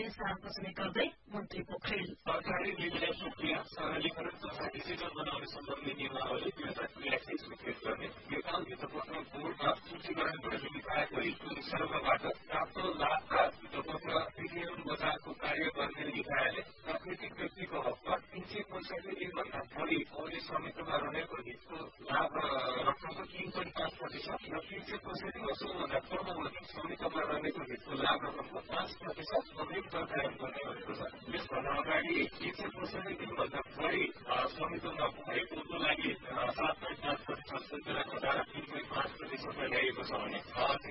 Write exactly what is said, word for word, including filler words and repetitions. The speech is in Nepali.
सार्वजनिक गर्दै मन्त्री पोखरेल सरकारी निधीलाई प्रक्रिया सरलीकरण तथा डिजिटल बनाउने सम्बन्धी नियमावली दुई हजार त्रियासी स्वीकृत गर्ने नेपाल वित्तपत्र बोर्डमा सूचीकरण गर्ने निकायको हितको सर्वबाट प्राप्त लाभका वित्तपत्र विनियम बजारको कार्य गर्ने निकायले प्राकृतिक व्यक्तिको हकमा तीन सय पैंसठी दिनभन्दा बढी अवधि स्वामित्वमा रहेको हितको लाभ रकमको तीन पोइन्ट पाँच प्रतिशत र तीन सय पैंसठी वर्षभन्दा कम अवधि स्वामित्वमा रहेको हितको लाभ रकमको पाँच प्रतिशत अग्रिम प्रदान गर्ने भनेको छ। यसभन्दा अगाडि तीन सय पैंसठी दिनभन्दा बढी स्वामित्वमा भएकोको लागि सात पोइन्ट पाँच प्रतिशत सूचना घटाएर तीन पोइन्ट पाँच प्रतिशतमा ल्याइएको छ भने